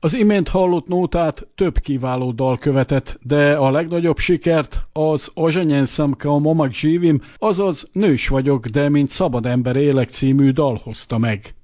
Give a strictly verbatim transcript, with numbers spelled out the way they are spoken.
Az imént hallott nótát több kiváló dal követett, de a legnagyobb sikert az Oženjen sam kao momak živim, azaz Nős vagyok, de mint szabad ember élek című dal hozta meg.